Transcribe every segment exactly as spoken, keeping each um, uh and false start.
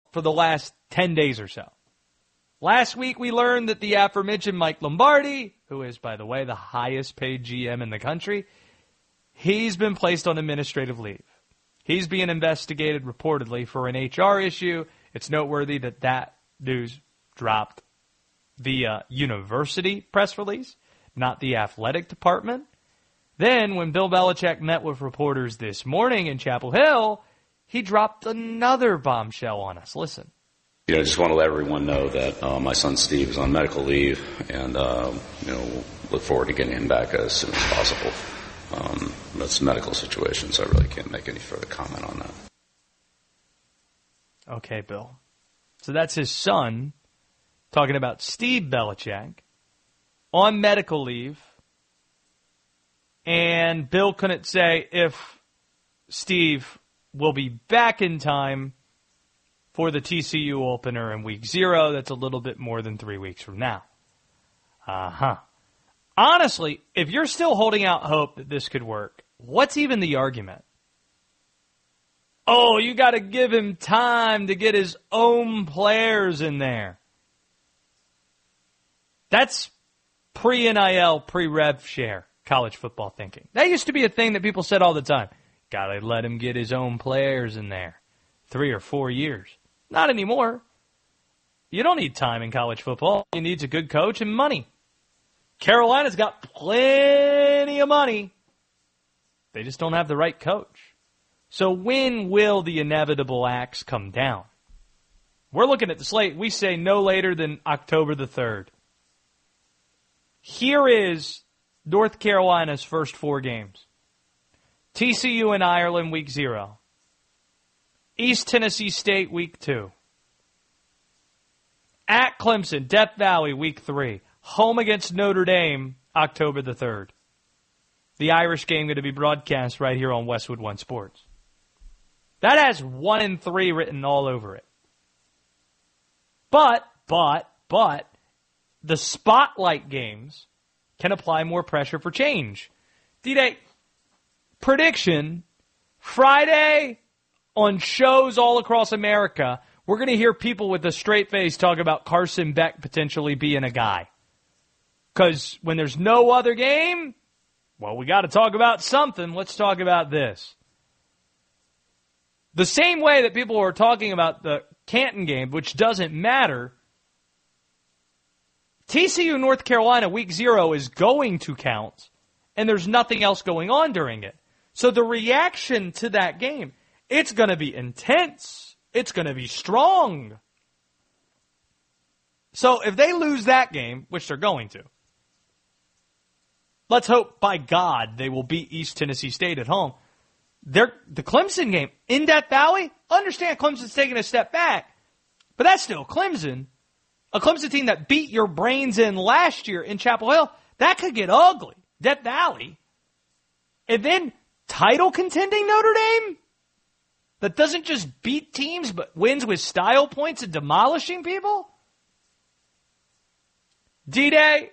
for the last ten days or so. Last week, we learned that the aforementioned Mike Lombardi, who is, by the way, the highest paid G M in the country, he's been placed on administrative leave. He's being investigated reportedly for an H R issue. It's noteworthy that that news dropped via university press release, not the athletic department. Then, when Bill Belichick met with reporters this morning in Chapel Hill, he dropped another bombshell on us. Listen. You know, I just want to let everyone know that uh, my son Steve is on medical leave, and uh, you know, we'll look forward to getting him back as soon as possible. Um, that's a medical situation, so I really can't make any further comment on that. Okay, Bill. So that's his son talking about Steve Belichick on medical leave, and Bill couldn't say if Steve will be back in time for the T C U opener in week zero. That's a little bit more than three weeks from now. Uh-huh. Honestly, if you're still holding out hope that this could work, what's even the argument? Oh, you got to give him time to get his own players in there. That's pre-N I L, pre-rev share college football thinking. That used to be a thing that people said all the time. Got to let him get his own players in there. Three or four years. Not anymore. You don't need time in college football. You need a good coach and money. Carolina's got plenty of money. They just don't have the right coach. So when will the inevitable axe come down? We're looking at the slate. We say no later than October the third. Here is North Carolina's first four games. T C U in Ireland, week zero. East Tennessee State, week two. At Clemson, Death Valley, week three. Home against Notre Dame, October the third. The Irish game going to be broadcast right here on Westwood One Sports. That has one and three written all over it. But, but, but, the spotlight games can apply more pressure for change. D-Day, prediction, Friday on shows all across America, we're going to hear people with a straight face talk about Carson Beck potentially being a guy. Because when there's no other game, well, we got to talk about something. Let's talk about this. The same way that people are talking about the Canton game, which doesn't matter, T C U North Carolina week zero is going to count, and there's nothing else going on during it. So the reaction to that game, it's going to be intense. It's going to be strong. So if they lose that game, which they're going to, let's hope by God they will beat East Tennessee State at home. They're, the Clemson game in Death Valley, understand Clemson's taking a step back, but that's still Clemson. A Clemson team that beat your brains in last year in Chapel Hill, that could get ugly. Death Valley. And then title contending Notre Dame that doesn't just beat teams but wins with style points and demolishing people. D-Day,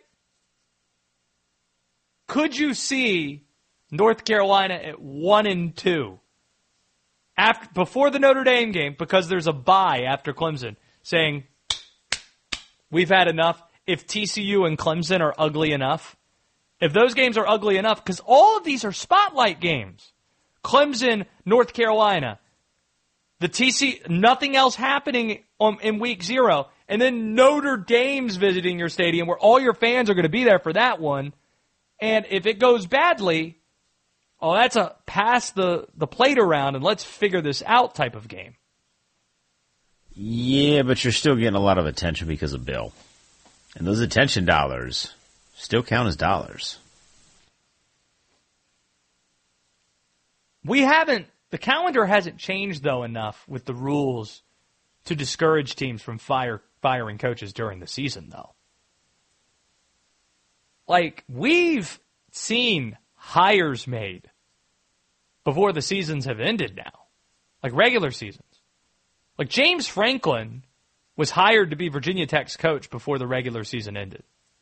could you see North Carolina at one and two after before the Notre Dame game, because there's a bye after Clemson, saying we've had enough? If T C U and Clemson are ugly enough, if those games are ugly enough, because all of these are spotlight games. Clemson, North Carolina, the T C, nothing else happening on, in week zero, and then Notre Dame's visiting your stadium where all your fans are going to be there for that one. And if it goes badly, oh, that's a pass the, the plate around and let's figure this out type of game. Yeah, but you're still getting a lot of attention because of Bill. And those attention dollars still count as dollars. We haven't, the calendar hasn't changed, though, enough with the rules to discourage teams from fire, firing coaches during the season, though. Like, we've seen hires made before the seasons have ended now. Like regular seasons. Like James Franklin was hired to be Virginia Tech's coach before the regular season ended.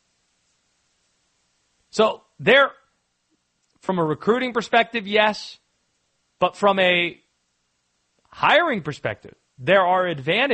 So there, from a recruiting perspective, yes. But from a hiring perspective, there are advantages